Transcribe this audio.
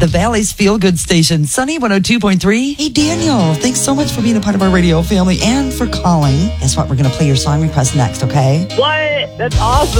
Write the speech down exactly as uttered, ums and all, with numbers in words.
the Valley's Feel Good station, Sunny one oh two point three. Hey, Daniel, thanks so much for being a part of our radio family and for calling. Guess what? We're going to play your song request next, okay? What? That's awesome.